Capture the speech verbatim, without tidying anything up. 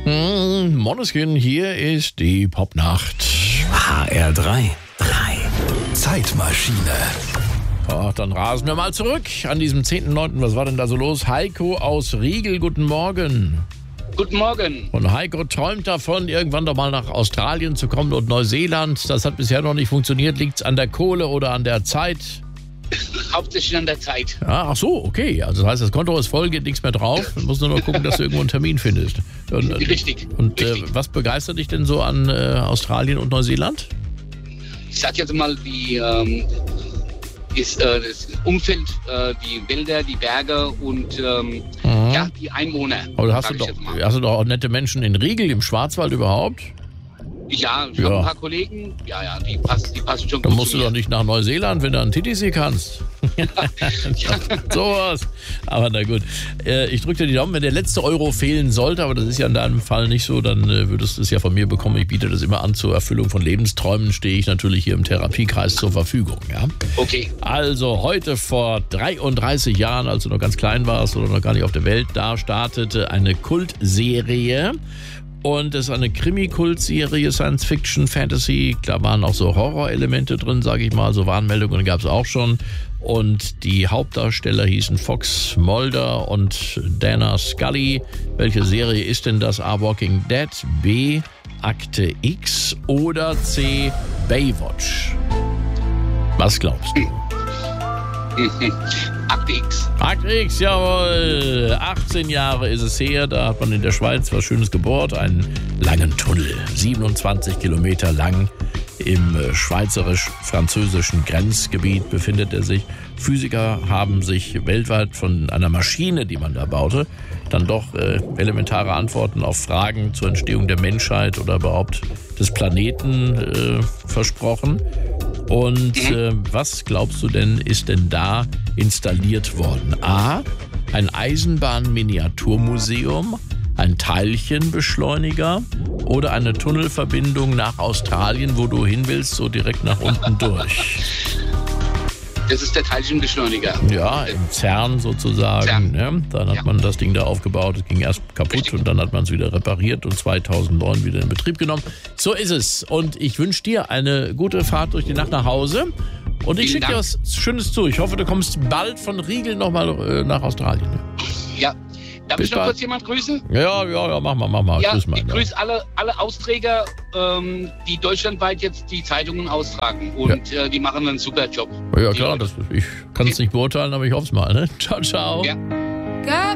Mm, Måneskin, hier ist die Popnacht. H R drei. drei. Zeitmaschine. Ach, dann rasen wir mal zurück an diesem zehnten neunten Was war denn da so los? Heiko aus Riegel, guten Morgen. Guten Morgen. Und Heiko träumt davon, irgendwann doch mal nach Australien zu kommen und Neuseeland. Das hat bisher noch nicht funktioniert. Liegt's an der Kohle oder an der Zeit? Hauptsächlich an der Zeit. Ja, ach so, okay. Also das heißt, das Konto ist voll, geht nichts mehr drauf. Du musst nur noch gucken, dass du irgendwo einen Termin findest. Und, Richtig. Und richtig. Äh, was begeistert dich denn so an äh, Australien und Neuseeland? Ich sag jetzt mal, die, ähm, ist, äh, das Umfeld, äh, die Wälder, die Berge und ähm, ja, die Einwohner. Aber hast du, sag ich doch, jetzt mal. hast du doch auch nette Menschen in Riegel, im Schwarzwald überhaupt? Ja, ich Ja. habe ein paar Kollegen. Ja, ja, die passen, die passen schon Dann gut musst zu du mir. doch nicht nach Neuseeland, wenn du einen Titisee kannst. Sowas. Aber na gut. Äh, ich drücke dir die Daumen, wenn der letzte Euro fehlen sollte, aber das ist ja in deinem Fall nicht so, dann äh, würdest du es ja von mir bekommen. Ich biete das immer an zur Erfüllung von Lebensträumen, stehe ich natürlich hier im Therapiekreis zur Verfügung. Ja? Okay. Also heute vor dreiunddreißig Jahren, als du noch ganz klein warst oder noch gar nicht auf der Welt, da startete eine Kultserie. Und es ist eine Krimi-Kult-Serie, Science-Fiction, Fantasy. Da waren auch so Horrorelemente drin, sage ich mal. So Warnmeldungen gab es auch schon. Und die Hauptdarsteller hießen Fox Mulder und Dana Scully. Welche Serie ist denn das? A. Walking Dead, B. Akte X oder C. Baywatch? Was glaubst du? Akte X. Akte X, jawohl. achtzehn Jahre ist es her, da hat man in der Schweiz was Schönes gebohrt, einen langen Tunnel, siebenundzwanzig Kilometer lang. Im schweizerisch-französischen Grenzgebiet befindet er sich. Physiker haben sich weltweit von einer Maschine, die man da baute, dann doch äh, elementare Antworten auf Fragen zur Entstehung der Menschheit oder überhaupt des Planeten äh, versprochen. Und äh, was glaubst du denn, ist denn da installiert worden? A. Ein Eisenbahn-Miniaturmuseum, ein Teilchenbeschleuniger oder eine Tunnelverbindung nach Australien, wo du hin willst, so direkt nach unten durch? Das ist der Teilchenbeschleuniger. Ja, im CERN sozusagen. CERN. Ne? Dann hat Ja. man das Ding da aufgebaut, es ging erst kaputt Richtig. und dann hat man es wieder repariert und zweitausendneun wieder in Betrieb genommen. So ist es. Und ich wünsche dir eine gute Fahrt durch die Nacht nach Hause. Und ich Vielen schicke dir Dank. was Schönes zu. Ich hoffe, du kommst bald von Riegel nochmal äh, nach Australien. Ja. Darf Bis ich noch bald. kurz jemand grüßen? Ja, ja, ja, mach mal, mach mal. Ja, Grüß mal. ich grüße alle, alle Austräger, ähm, die deutschlandweit jetzt die Zeitungen austragen. Und äh, die machen einen super Job. Ja, ja Die klar, Leute. das, ich kann es nicht beurteilen, aber ich hoffe es mal. Ne? Ciao, ciao. Ja.